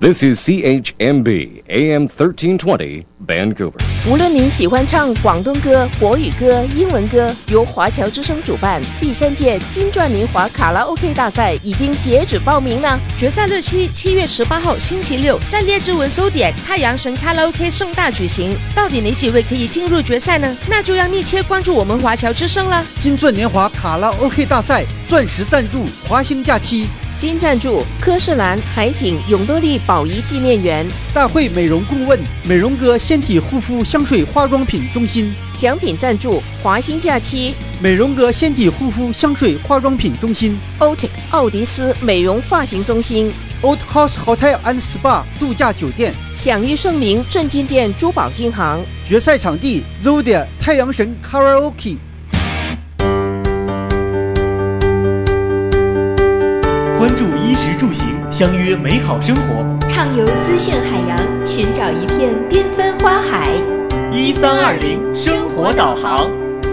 This is CHMB AM 1320 Vancouver。 无论您喜欢唱广东歌、国语歌、英文歌，由华侨之声主办第3届金钻年华卡拉 OK 大赛已经截止报名了。 决赛日期7月18号星期六，在列治文收点太阳神卡拉 OK 盛大举行。到底哪几位可以进入决赛呢？那就要密切关注我们华侨之声了。 金钻年华卡拉 OK 大赛钻石赞助华兴假期， 金赞助科士兰海景永乐利宝仪纪念园， 大会美容顾问美容哥纤体护肤香水化妆品中心， 奖品赞助华兴假期， 美容哥纤体护肤香水化妆品中心， Otic 奥迪斯美容发型中心， Old House Hotel and Spa 度假酒店， 享誉盛名正金店珠宝金行。 决赛场地 Zodiac 太阳神卡拉 OK。 关注衣食住行，相约美好生活， 畅游资讯海洋，寻找一片缤纷花海。 1320生活导航。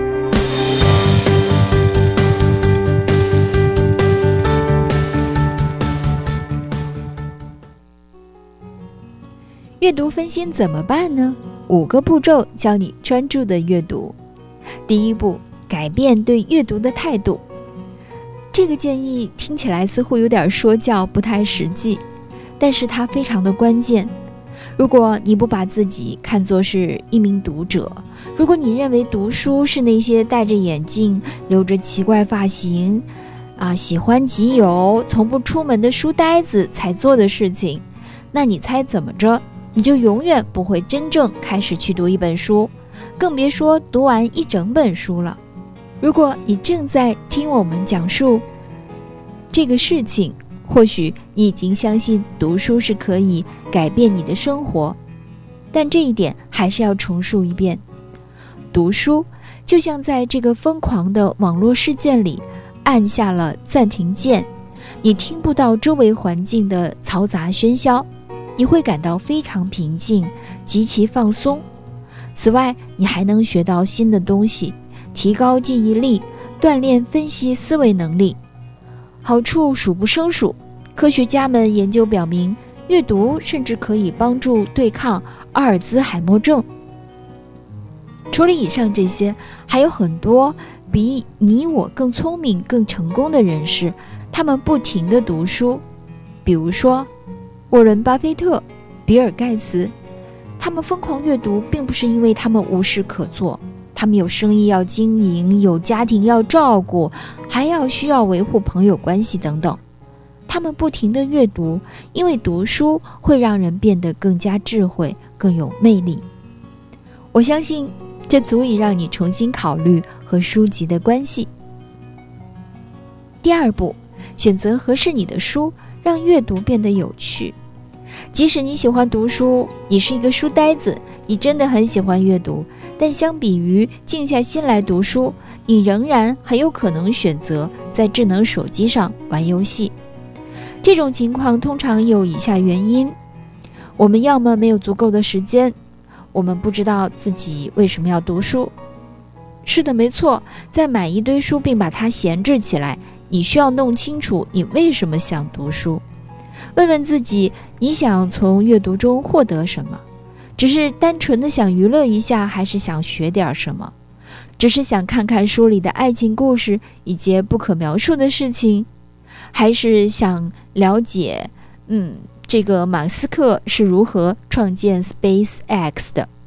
阅读分心怎么办呢？5个步骤教你专注的阅读。第一步，改变对阅读的态度。这个建议听起来似乎有点说教，不太实际，但是它非常的关键。如果你不把自己看作是一名读者，如果你认为读书是那些戴着眼镜、留着奇怪发型、喜欢集邮、从不出门的书呆子才做的事情，那你猜怎么着？你就永远不会真正开始去读一本书，更别说读完一整本书了。如果你正在听我们讲述这个事情，或许你已经相信读书是可以改变你的生活，但这一点还是要重述一遍。读书就像在这个疯狂的网络事件里按下了暂停键，你听不到周围环境的嘈杂喧嚣，你会感到非常平静，极其放松。此外，你还能学到新的东西，提高记忆力，锻炼分析思维能力，好处数不胜数。科学家们研究表明，阅读甚至可以帮助对抗阿尔兹海默症。除了以上这些，还有很多比你我更聪明、更成功的人士，他们不停地读书。比如说沃伦·巴菲特、比尔·盖茨，他们疯狂阅读，并不是因为他们无事可做，他们有生意要经营，有家庭要照顾，还需要维护朋友关系等等。他们不停地阅读，因为读书会让人变得更加智慧，更有魅力。我相信这足以让你重新考虑和书籍的关系。第二步，选择合适你的书，让阅读变得有趣。即使你喜欢读书，你是一个书呆子，你真的很喜欢阅读，但相比于静下心来读书，你仍然很有可能选择在智能手机上玩游戏。这种情况通常有以下原因：我们要么没有足够的时间，我们不知道自己为什么要读书。是的，没错，在买一堆书并把它闲置起来，你需要弄清楚你为什么想读书。问问自己，你想从阅读中获得什么？只是单纯的想娱乐一下，还是想学点什么？只是想看看书里的爱情故事以及不可描述的事情，还是想了解这个马斯克是如何创建 SpaceX 的？